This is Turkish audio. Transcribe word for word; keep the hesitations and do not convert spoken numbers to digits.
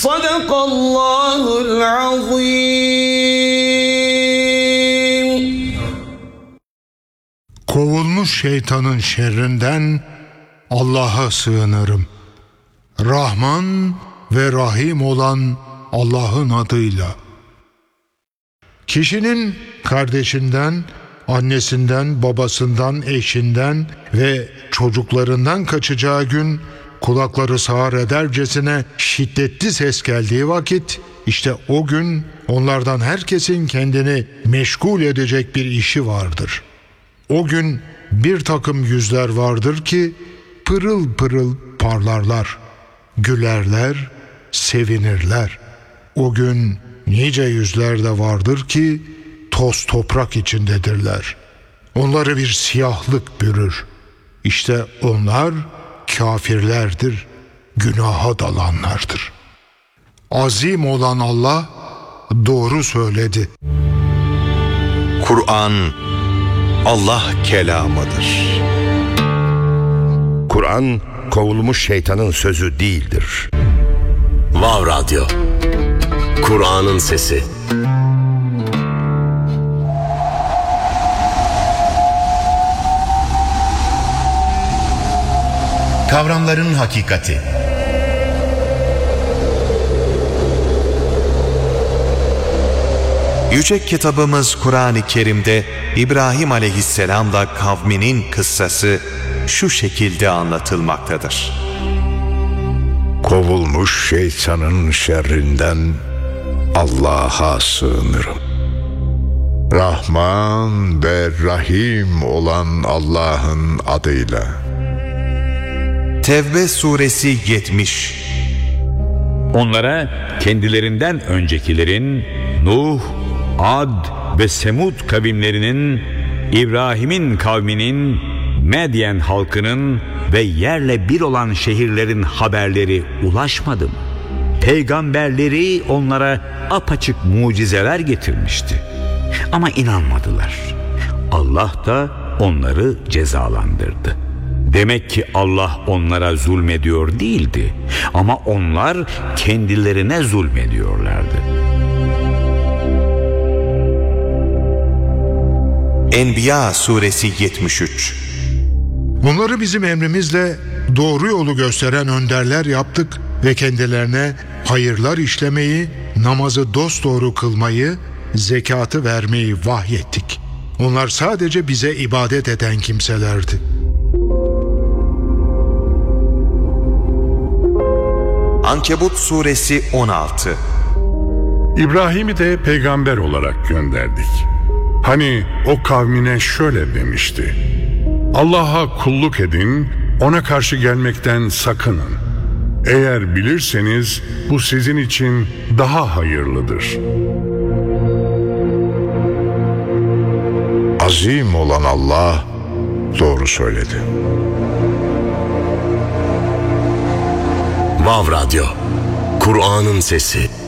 Sadakallahul azim. Kovulmuş şeytanın şerrinden Allah'a sığınırım. Rahman ve Rahim olan Allah'ın adıyla. Kişinin kardeşinden, annesinden, babasından, eşinden ve çocuklarından kaçacağı gün kulakları sağır edercesine şiddetli ses geldiği vakit, işte o gün onlardan herkesin kendini meşgul edecek bir işi vardır. O gün bir takım yüzler vardır ki pırıl pırıl parlarlar, gülerler, sevinirler. O gün nice yüzler de vardır ki toz toprak içindedirler. Onları bir siyahlık bürür. İşte onlar kafirlerdir, günaha dalanlardır. Azim olan Allah doğru söyledi. Kur'an Allah kelamıdır. Kur'an kovulmuş şeytanın sözü değildir. Vav Radyo, Kur'an'ın sesi. Kavramların hakikati. Yüce kitabımız Kur'an-ı Kerim'de İbrahim Aleyhisselam'la kavminin kıssası şu şekilde anlatılmaktadır. Kovulmuş şeytanın şerrinden Allah'a sığınırım. Rahman ve Rahim olan Allah'ın adıyla. Tevbe suresi yetmiş. Onlara kendilerinden öncekilerin Nuh, Ad ve Semud kavimlerinin, İbrahim'in kavminin, Medyen halkının ve yerle bir olan şehirlerin haberleri ulaşmadı mı? Peygamberleri onlara apaçık mucizeler getirmişti. Ama inanmadılar. Allah da onları cezalandırdı. Demek ki Allah onlara zulmediyor değildi. Ama onlar kendilerine zulmediyorlardı. Enbiya suresi yetmiş üç. Bunları bizim emrimizle doğru yolu gösteren önderler yaptık ve kendilerine hayırlar işlemeyi, namazı dosdoğru kılmayı, zekatı vermeyi vahyettik. Onlar sadece bize ibadet eden kimselerdi. Ankebut suresi on altı. İbrahim'i de peygamber olarak gönderdik. Hani o kavmine şöyle demişti: Allah'a kulluk edin, ona karşı gelmekten sakının. Eğer bilirseniz bu sizin için daha hayırlıdır. Azim olan Allah doğru söyledi. Vav Radyo, Kur'an'ın sesi.